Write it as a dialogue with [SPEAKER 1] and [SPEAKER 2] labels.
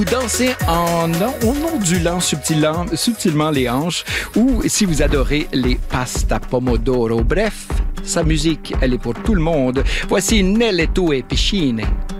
[SPEAKER 1] Vous dansez en ondulant subtilement les hanches ou si vous adorez les pasta pomodoro. Bref, sa musique, elle est pour tout le monde. Voici Nelle tue piscine.